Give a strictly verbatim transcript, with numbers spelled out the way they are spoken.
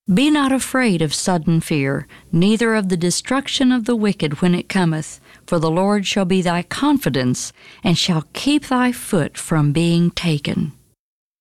Be not afraid of sudden fear, neither of the destruction of the wicked when it cometh, for the Lord shall be thy confidence, and shall keep thy foot from being taken.